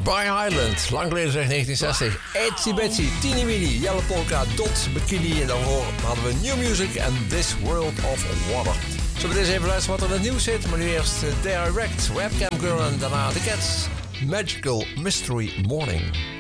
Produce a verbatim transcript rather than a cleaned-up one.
Brian Island, lang geleden zeg negentien zestig. Itsy Bitsy, Teeny Weeny, Yellow Polka, Dot, Bikini. En daarvoor hadden we New Music and This World of Water. Zullen we eens even luisteren wat er in het nieuws zit? Maar nu eerst Direct, Webcam Girl en daarna The Cats. Magical Mystery Morning.